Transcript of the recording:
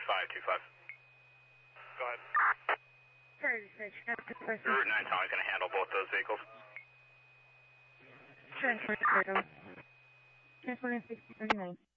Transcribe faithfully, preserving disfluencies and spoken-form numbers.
five two five. Go ahead. Route nine Tommy is going to handle both those vehicles. Transport zero. Transport six thirty-nine.